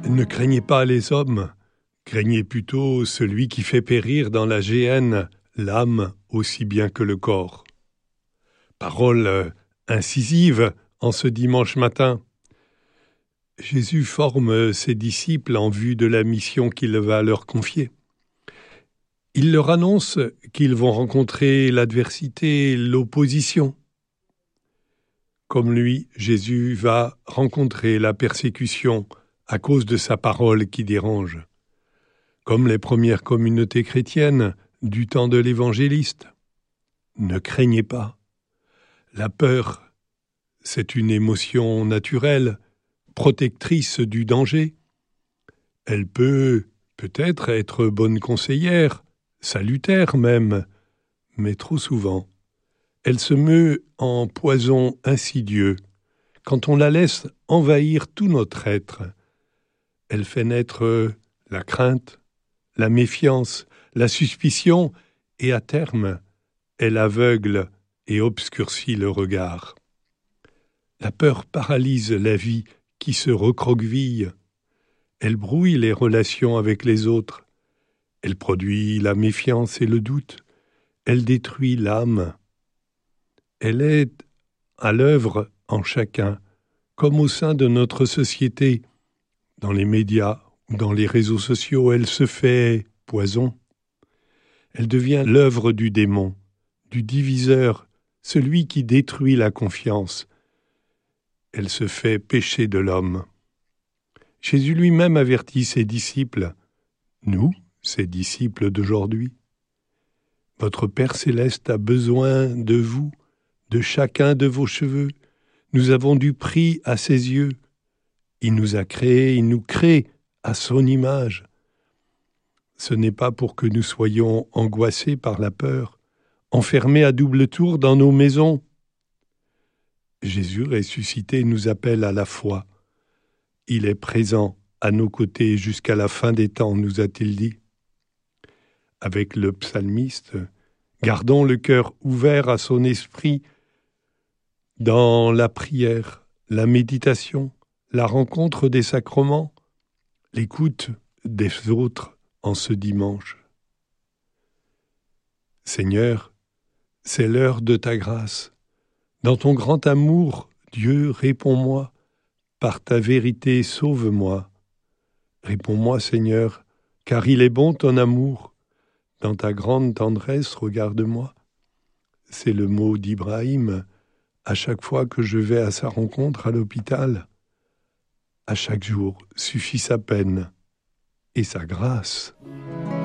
Ne craignez pas les hommes, craignez plutôt celui qui fait périr dans la géhenne l'âme aussi bien que le corps. Parole incisive en ce dimanche matin. Jésus forme ses disciples en vue de la mission qu'il va leur confier. Il leur annonce qu'ils vont rencontrer l'adversité, l'opposition. Comme lui, Jésus va rencontrer la persécution à cause de sa parole qui dérange, comme les premières communautés chrétiennes du temps de l'évangéliste. Ne craignez pas. La peur, c'est une émotion naturelle, protectrice du danger. Elle peut-être être bonne conseillère, salutaire même, mais trop souvent, elle se meut en poison insidieux quand on la laisse envahir tout notre être. Elle fait naître la crainte, la méfiance, la suspicion et à terme, elle aveugle et obscurcit le regard. La peur paralyse la vie qui se recroqueville. Elle brouille les relations avec les autres. Elle produit la méfiance et le doute. Elle détruit l'âme. Elle est à l'œuvre en chacun, comme au sein de notre société. Dans les médias ou dans les réseaux sociaux, elle se fait poison. Elle devient l'œuvre du démon, du diviseur, celui qui détruit la confiance. Elle se fait péché de l'homme. Jésus lui-même avertit ses disciples, nous, ses disciples d'aujourd'hui. Votre Père céleste a besoin de vous, de chacun de vos cheveux. Nous avons du prix à ses yeux. Il nous a créés, il nous crée à son image. Ce n'est pas pour que nous soyons angoissés par la peur, enfermés à double tour dans nos maisons. Jésus ressuscité nous appelle à la foi. Il est présent à nos côtés jusqu'à la fin des temps, nous a-t-il dit. Avec le psalmiste, gardons le cœur ouvert à son esprit dans la prière, la méditation, la rencontre des sacrements, l'écoute des autres en ce dimanche. Seigneur, c'est l'heure de ta grâce. Dans ton grand amour, Dieu, réponds-moi. Par ta vérité, sauve-moi. Réponds-moi, Seigneur, car il est bon ton amour. Dans ta grande tendresse, regarde-moi. C'est le mot d'Ibrahim à chaque fois que je vais à sa rencontre à l'hôpital. À chaque jour suffit sa peine et sa grâce.